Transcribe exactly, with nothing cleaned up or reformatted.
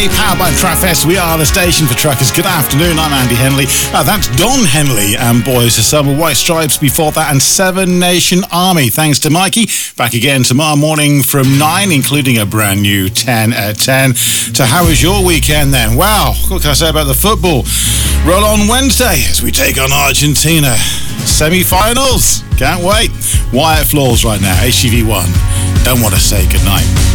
Friday, powered by Truckfest. We are the station for truckers. Good afternoon, I'm Andy Henley. Uh, that's Don Henley and Boys of Summer. White Stripes before that, and Seven Nation Army. Thanks to Mikey. Back again tomorrow morning from nine, including a brand new ten at ten. So how was your weekend then? Wow, what can I say about the football? Roll on Wednesday as we take on Argentina. Semi-finals. Can't wait. Wyatt Floors right now, H G V one. Don't want to say goodnight.